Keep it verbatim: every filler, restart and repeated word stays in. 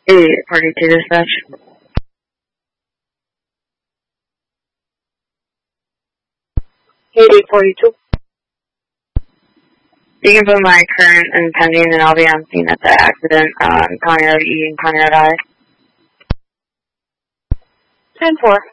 eight forty-two dispatch. eight forty-two. You can put my current and pending, and I'll be on scene at the accident on County Road E and County Road I. ten four.